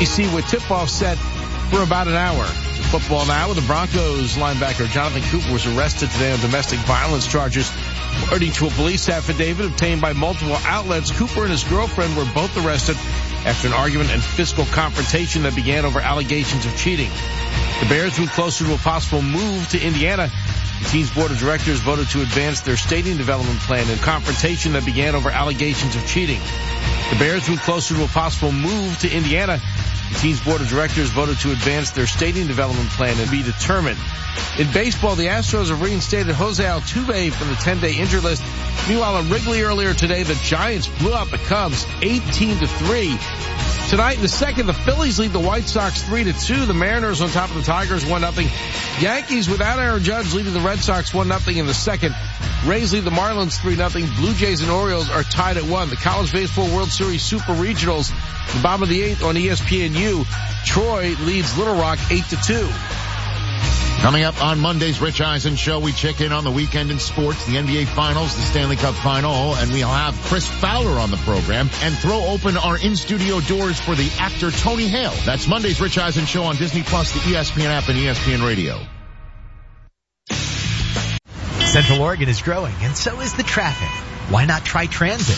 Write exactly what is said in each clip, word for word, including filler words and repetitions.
You see, with tip-off set for about an hour. Football now, the Broncos linebacker Jonathan Cooper was arrested today on domestic violence charges. According to a police affidavit obtained by multiple outlets, Cooper and his girlfriend were both arrested after an argument and physical confrontation that began over allegations of cheating. The Bears moved closer to a possible move to Indiana. The team's board of directors voted to advance their stadium development plan in confrontation that began over allegations of cheating. The Bears moved closer to a possible move to Indiana. The team's board of directors voted to advance their stadium development plan and be determined. In baseball, the Astros have reinstated Jose Altuve from the ten-day injured list. Meanwhile, at Wrigley earlier today, the Giants blew out the Cubs eighteen to three. Tonight in the second, the Phillies lead the White Sox three to two. The Mariners on top of the Tigers one nothing. Yankees without Aaron Judge leading the Red Sox one nothing in the second. Rays lead the Marlins three nothing. Blue Jays and Orioles are tied at one. The College Baseball World Series Super Regionals, the bottom of the eighth on E S P N U. Troy leads Little Rock eight to two. Coming up on Monday's Rich Eisen Show, we check in on the weekend in sports, the N B A Finals, the Stanley Cup Final, and we'll have Chris Fowler on the program and throw open our in-studio doors for the actor Tony Hale. That's Monday's Rich Eisen Show on Disney Plus, the E S P N app, and E S P N Radio. Central Oregon is growing, and so is the traffic. Why not try transit?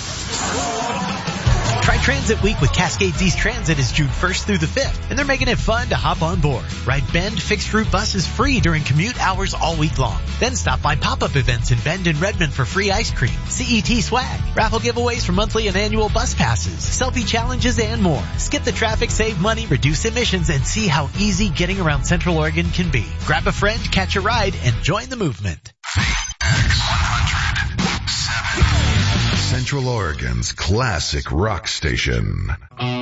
Try Transit Week with Cascades East Transit is June first through the fifth, and they're making it fun to hop on board. Ride Bend fixed route buses free during commute hours all week long. Then stop by pop-up events in Bend and Redmond for free ice cream, C E T swag, raffle giveaways for monthly and annual bus passes, selfie challenges, and more. Skip the traffic, save money, reduce emissions, and see how easy getting around Central Oregon can be. Grab a friend, catch a ride, and join the movement. X one hundred seven. Central Oregon's classic rock station.